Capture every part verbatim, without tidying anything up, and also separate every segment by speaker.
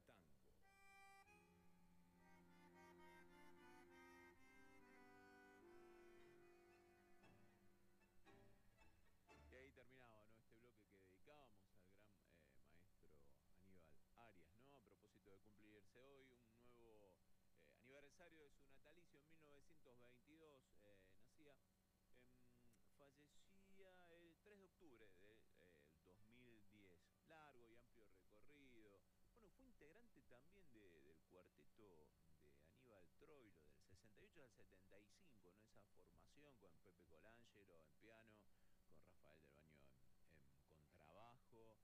Speaker 1: Tango.
Speaker 2: Y ahí terminaba, ¿no?, este bloque que dedicábamos al gran eh, maestro Aníbal Arias, ¿no? A propósito de cumplirse hoy un nuevo eh, aniversario de su natalicio en mil novecientos veintidós, eh, nacía, em, fallecía el tres de octubre del eh, dos mil diez. Largo y amplio recorrido. Bueno, fue integrante también de- del cuarteto de Aníbal Troilo del sesenta y ocho al setenta y cinco, ¿no? Esa formación con Pepe Colangelo en piano, con Rafael del Baño en, en contrabajo.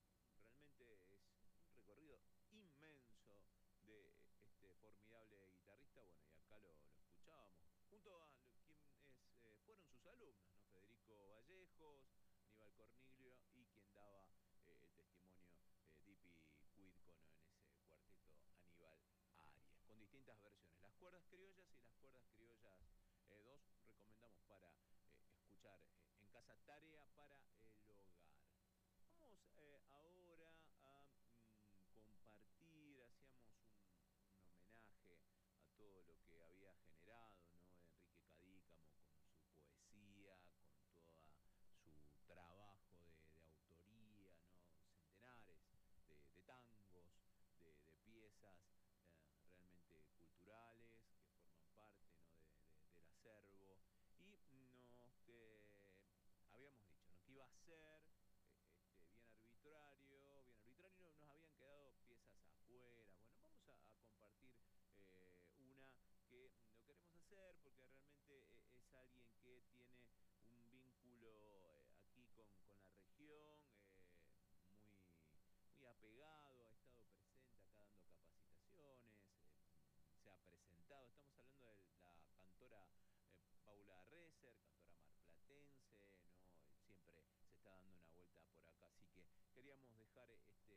Speaker 2: Realmente es un recorrido inmenso de este formidable guitarrista. Bueno, y acá lo, lo escuchábamos, junto a lo- quienes eh, fueron sus alumnos, ¿no? Federico Vallejos, Aníbal Corniglio y quien daba eh, el testimonio, eh, Dipi Cuidco, ¿no?, en ese cuarteto Aníbal Arias, con distintas versiones, las cuerdas criollas y las cuerdas criollas eh, dos, recomendamos para eh, escuchar eh, en casa, tarea para el hogar. Vamos eh, ahora a mm, compartir, hacíamos un, un homenaje a todo lo que había generado, ¿no?, Enrique Cadícamo con su poesía, con todo su trabajo de, de autoría, ¿no? Centenares de, de tangos, de, de piezas eh, realmente culturales que forman parte, ¿no?, de, de, del acervo. Y nos que habíamos dicho, ¿no?, que iba a ser eh, este, bien arbitrario, bien arbitrario, no- nos habían quedado piezas afuera. Bueno, vamos a, a compartir eh, una que lo queremos hacer porque realmente eh, es alguien que tiene un vínculo eh, aquí con, con la región, eh, muy, muy apegado, ha estado presente acá dando capacitaciones, eh, mm, se ha presentado. Estamos hablando de la cantora eh, Paula Reser, cantora marplatense, ¿no? Siempre se está dando una vuelta por acá, así que queríamos dejar este